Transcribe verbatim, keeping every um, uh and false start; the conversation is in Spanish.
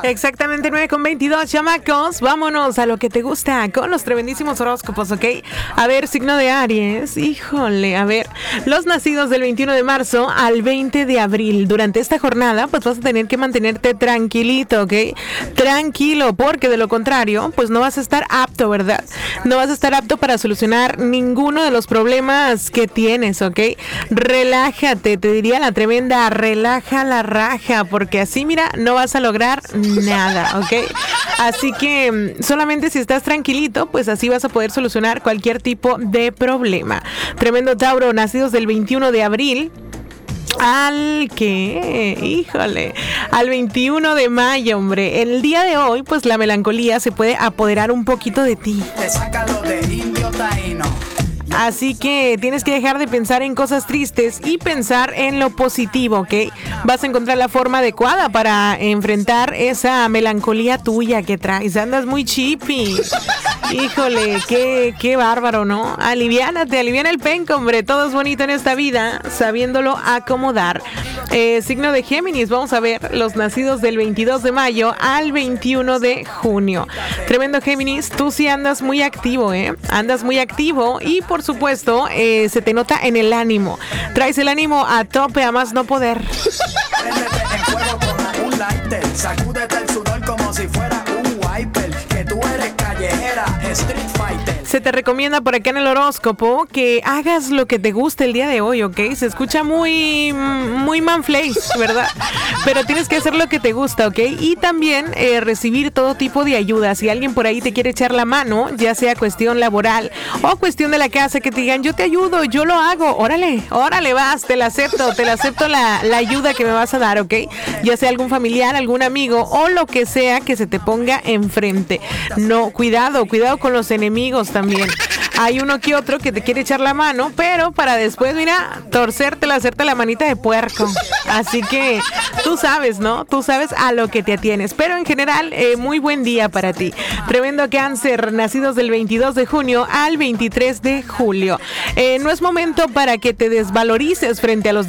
Exactamente, nueve con veintidós, chamacos. Vámonos a lo que te gusta con los tremendísimos horóscopos, ¿ok? A ver, signo de Aries. Híjole, a ver. Los nacidos del veintiuno de marzo al veinte de abril. Durante esta jornada, pues vas a tener que mantenerte tranquilito, ¿ok? Tranquilo, porque de lo contrario, pues no vas a estar apto, ¿verdad? No vas a estar apto para solucionar ninguno de los problemas que tienes, ¿ok? Relájate, te diría la tremenda, relaja la raja, porque así, mira, no vas a lograr nada, ¿ok? Así que solamente si estás tranquilito, pues así vas a poder solucionar cualquier tipo de problema. Tremendo Tauro, nacidos del veintiuno de abril al que, híjole, al veintiuno de mayo, hombre. El día de hoy, pues la melancolía se puede apoderar un poquito de ti. Te saca lo de indio taíno. Así que tienes que dejar de pensar en cosas tristes y pensar en lo positivo, ¿ok? Vas a encontrar la forma adecuada para enfrentar esa melancolía tuya que traes. Andas muy chippy. Híjole, qué, qué bárbaro, ¿no? Aliviánate, aliviana el penco, hombre. Todo es bonito en esta vida, sabiéndolo acomodar. Eh, signo de Géminis, vamos a ver los nacidos del veintidós de mayo al veintiuno de junio. Tremendo Géminis, tú sí andas muy activo, ¿eh? Andas muy activo y por supuesto eh, se te nota en el ánimo. Traes el ánimo a tope, a más no poder. Préndete en fuego con un lighter. Sacúdete el sudor como si fuera un wiper. Que tú eres callejera, street fighter. Se te recomienda por acá en el horóscopo que hagas lo que te guste el día de hoy, ¿ok? Se escucha muy, muy manflace, ¿verdad? Pero tienes que hacer lo que te gusta, ¿ok? Y también eh, recibir todo tipo de ayuda. Si alguien por ahí te quiere echar la mano, ya sea cuestión laboral o cuestión de la casa, que te digan, yo te ayudo, yo lo hago, órale, órale, vas, te la acepto, te la acepto la, la ayuda que me vas a dar, ¿ok? Ya sea algún familiar, algún amigo o lo que sea que se te ponga enfrente. No, cuidado, cuidado con los enemigos también. Hay uno que otro que te quiere echar la mano, pero para después, mira, torcértela, hacerte la manita de puerco. Así que tú sabes, ¿no? Tú sabes a lo que te atienes. Pero en general, eh, muy buen día para ti. Tremendo Cáncer, nacidos del veintidós de junio al veintitrés de julio. Eh, no es momento para que te desvalorices frente a los